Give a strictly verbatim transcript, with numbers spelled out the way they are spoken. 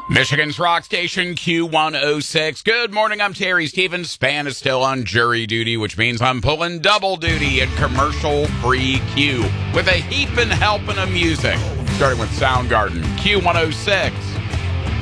Michigan's rock station Q one oh six. Good morning, I'm Terry Stevens. Span is still on jury duty, which means I'm pulling double duty at commercial-free Q with a heaping helping of music. Starting with Soundgarden, Q one oh six.